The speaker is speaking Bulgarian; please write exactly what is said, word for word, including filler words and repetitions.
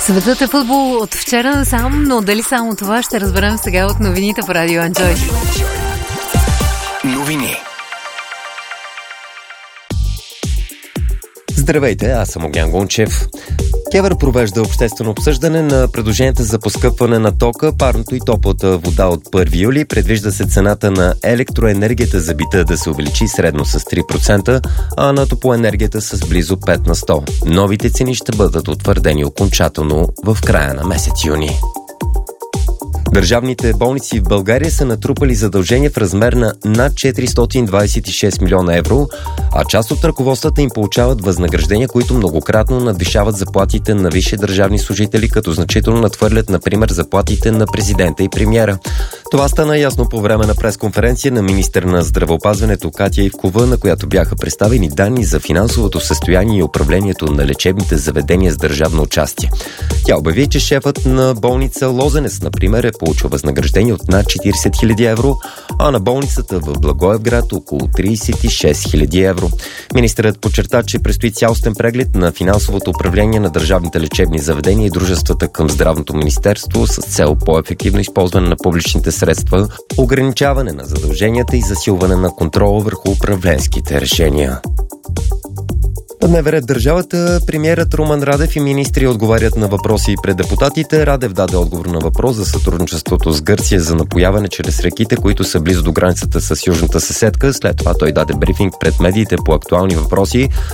Светът е футбол от вчера насам, но дали само това ще разберем сега от новините по Радио Enjoy. Новини. Здравейте, аз съм Огнян Гончев. КЕВР провежда обществено обсъждане на предложенията за поскъпване на тока, парното и топлата вода от първи юли. Предвижда се цената на електроенергията за бита да се увеличи средно с три процента, а на топлоенергията с близо пет на сто. Новите цени ще бъдат утвърдени окончателно в края на месец юни. Държавните болници в България са натрупали задължения в размер на над четиристотин двадесет и шест милиона евро, а част от ръководствата им получават възнаграждения, които многократно надвишават заплатите на висши държавни служители, като значително надхвърлят, например, заплатите на президента и премиера. Това стана ясно по време на пресконференция на министър на здравеопазването Катя Ивкова, на която бяха представени данни за финансовото състояние и управлението на лечебните заведения с държавно участие. Тя обяви, че шефът на болница Лозенец, например, е получил възнаграждение от над четиридесет хиляди евро, а на болницата в Благоевград около тридесет и шест хиляди евро. Министърът подчерта, че предстои цялостен преглед на финансовото управление на държавните лечебни заведения и дружествата към Здравното министерство с цел по-ефективно използване на публичните средства, ограничаване на задълженията и засилване на контрола върху управленските решения. На дневен ред държавата, премиерът Румен Радев и министри отговарят на въпроси пред депутатите. Радев даде отговор на въпрос за сътрудничеството с Гърция за напояване чрез реките, които са близо до границата с южната съседка. След това той даде брифинг пред медиите по актуални въпроси,